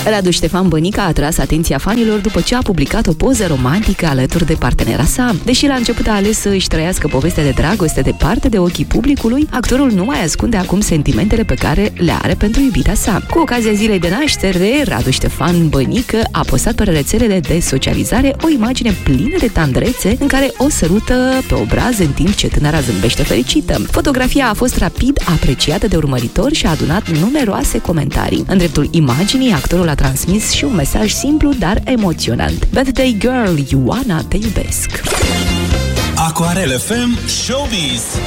Radu Ștefan Bănică a atras atenția fanilor după ce a publicat o poză romantică alături de partenera sa. Deși la început a ales să își trăiască povestea de dragoste departe de ochii publicului, actorul nu mai ascunde acum sentimentele pe care le are pentru iubita sa. Cu ocazia zilei de naștere, Radu Ștefan Bănică a postat pe rețelele de socializare o imagine plină de tandrețe în care o sărută pe obraz în timp ce tânăra zâmbește fericită. Fotografia a fost rapid apreciată de urmăritori și a adunat numeroase comentarii. În dreptul imaginii, actorul a transmis și un mesaj simplu, dar emoționant. Birthday girl, Ioana, te iubesc! Aquarel FM Showbiz.